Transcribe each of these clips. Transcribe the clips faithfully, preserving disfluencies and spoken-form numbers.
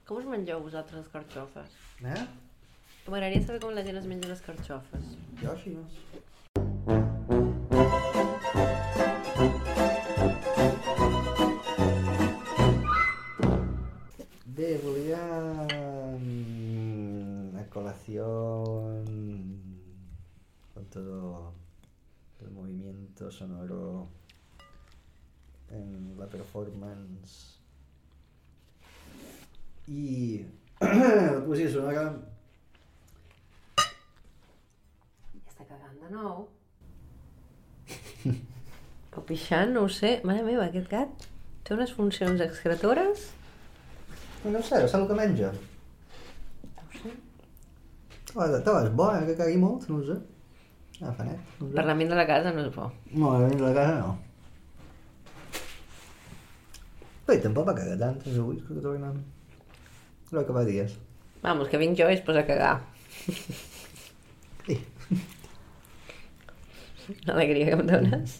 Com us mengeu vosaltres les carxofes? Eh? M'agradaria saber com la gent es menja les carxofes. Jo sí. Bé, volia mm, a colación con todo el movimiento sonoro en la performance y la poesia sonora. Ja està cagant de nou. O pixant, no ho sé. Mare meva, aquest gat té unes funcions excretores. No ho sé, saps el que menja? No ho sé. Te és bo, eh, que cagui molt, no ho sé. Ah, fa net, no ho sé. Per la ment de la casa no és bo. No, la ment de la casa no. Però tampoc va cagar tant, els avui, que tornen. Però que va dies. Vamos, que vinc jo i es posa a cagar. Sí. L'alegria que em dones.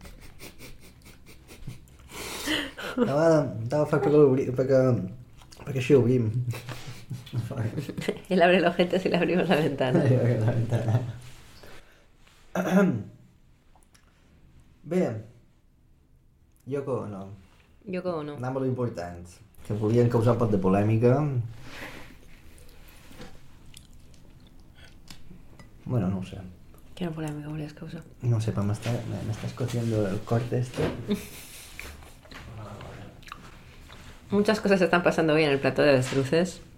Demà, demà fa perquè, perquè, perquè així obrim. Él abre el ojete si le abrimos la ventana. La ventana. Bé, Yoko Ono. Yoko Ono. Anem a lo important, que volien causar un pot de polèmica. Bueno, no ho sé. Quina polèmica volies causar? No sé, pero me está, me, me está escociendo el corte este. Muchas cosas están pasando hoy en el plato de avestruces.